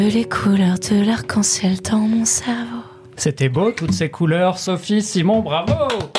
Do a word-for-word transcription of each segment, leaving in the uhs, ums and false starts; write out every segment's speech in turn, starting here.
Les couleurs de l'arc-en-ciel dans mon cerveau. C'était beau, toutes ces couleurs. Sophie, Simon, bravo.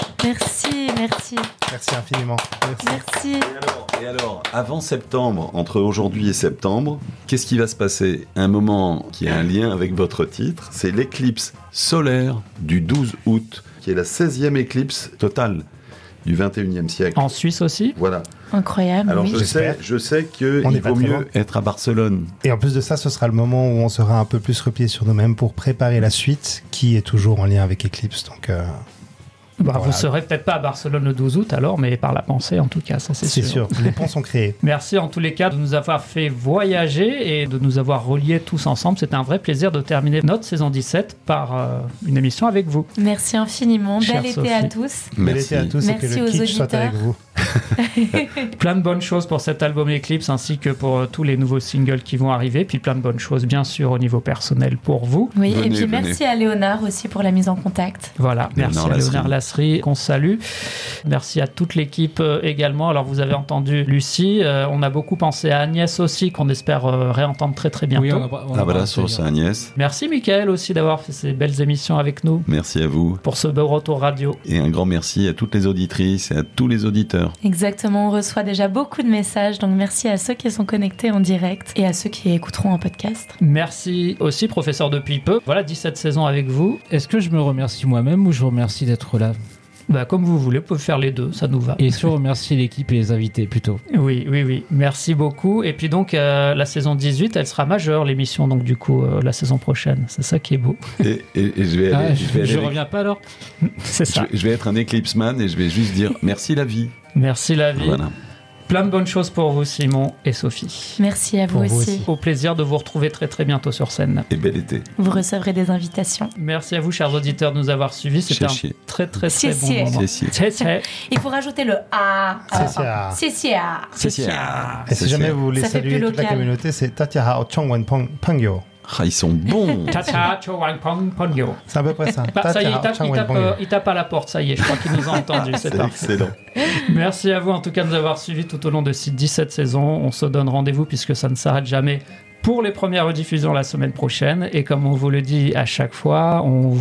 Merci, merci. Merci infiniment. Merci. Merci. Et alors, et alors, avant septembre, entre aujourd'hui et septembre, qu'est-ce qui va se passer? Un moment qui a un lien avec votre titre, c'est l'éclipse solaire du douze août, qui est la seizième éclipse totale du vingt et unième siècle. En Suisse aussi? Voilà. Incroyable, Alors oui. je sais, je sais qu'il On est vaut pas très mieux loin. être à Barcelone. Et en plus de ça, ce sera le moment où on sera un peu plus replié sur nous-mêmes pour préparer la suite, qui est toujours en lien avec Eclipse. Donc, euh, Bah, voilà. Vous serez peut-être pas à Barcelone le douze août alors, mais par la pensée en tout cas, ça c'est, c'est sûr. sûr. Les ponts sont créés. Merci en tous les cas de nous avoir fait voyager et de nous avoir reliés tous ensemble. C'était un vrai plaisir de terminer notre saison dix-sept par euh, une émission avec vous. Merci infiniment. Chère Bel été Sophie. à tous. Bel Merci. été à tous et Merci que le aux kitsch soit auditeurs. avec vous. Plein de bonnes choses pour cet album Eclipse ainsi que pour euh, tous les nouveaux singles qui vont arriver. Puis plein de bonnes choses bien sûr au niveau personnel pour vous. Oui, Venez, et puis venez. merci à Léonard aussi pour la mise en contact. Voilà, merci Léonard à Léonard Lasserie. Lasserie, qu'on salue. Merci à toute l'équipe euh, également. Alors vous avez entendu Lucie, euh, on a beaucoup pensé à Agnès aussi, qu'on espère euh, réentendre très très bientôt. Oui, on a, pas- on a Ah pas voilà, un sur plaisir. sa Agnès. Merci Mickaël aussi d'avoir fait ces belles émissions avec nous Merci à vous. pour ce beau retour radio. Et un grand merci à toutes les auditrices et à tous les auditeurs. Exactement, on reçoit déjà beaucoup de messages, donc merci à ceux qui sont connectés en direct et à ceux qui écouteront en podcast. Merci aussi professeur depuis peu. Voilà, dix-sept saisons avec vous. Est-ce que je me remercie moi-même ou je remercie d'être là? Bah, comme vous voulez, vous pouvez faire les deux, ça nous va. Et je remercie l'équipe et les invités plutôt. Oui, oui, oui. Merci beaucoup. Et puis donc, euh, la saison dix-huit, elle sera majeure, l'émission, donc du coup, euh, la saison prochaine. C'est ça qui est beau. Et, et- et je vais aller, Ah, je vais je, aller je avec- reviens pas alors? C'est je ça. vais- je vais être un Eclipse Man et je vais juste dire merci la vie. Merci la vie. Voilà. Plein de bonnes choses pour vous, Simon et Sophie. Merci à vous Pour vous aussi. aussi. Au plaisir de vous retrouver très très bientôt sur scène. Et bel été. Vous recevrez des invitations. Merci à vous, chers auditeurs, de nous avoir suivis. C'était un Chier. très très très bon Chier. moment. C'est si. C'est- c'est- Il faut rajouter le A. C'est ça. C'est ça. C'est si. Et si jamais vous voulez Ça fait saluer plus toute la local. communauté, c'est Tatiaha Chongwan Pangyo. Ah, ils sont bons. Ta-ta, chowang, pong, pongyo. C'est à peu près ça. Bah, ça y est, il Tatiaha tape, il, Chongwan tape, Pangyo. euh, il tape à la porte, ça y est, je crois qu'il nous a entendus, c'est C'est parfait. excellent. Merci à vous en tout cas de nous avoir suivis tout au long de ces dix-sept saisons. On se donne rendez-vous puisque ça ne s'arrête jamais pour les premières rediffusions la semaine prochaine. Et comme on vous le dit à chaque fois, on